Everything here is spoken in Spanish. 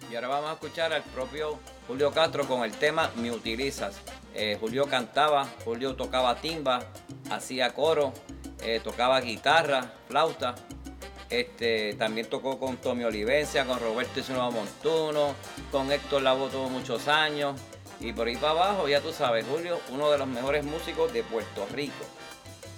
Y ahora vamos a escuchar al propio Julio Castro con el tema Me Utilizas. Julio cantaba, Julio tocaba timba, hacía coro, tocaba guitarra, flauta. También tocó con Tommy Olivencia, con Roberto Isinova Montuno, con Héctor Lavoe tuvo muchos años. Y por ahí para abajo, ya tú sabes, Julio, uno de los mejores músicos de Puerto Rico.